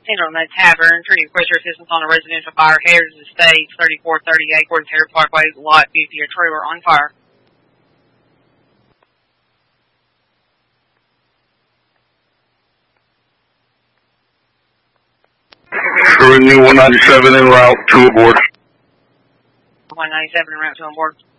On that tavern, treating pressure assistance on a residential fire, Heritage Estates, 3438 Gordon Terrace Parkway, Lot 50, a trailer on fire. Renew 197 en route to aboard. 197 en route to aboard.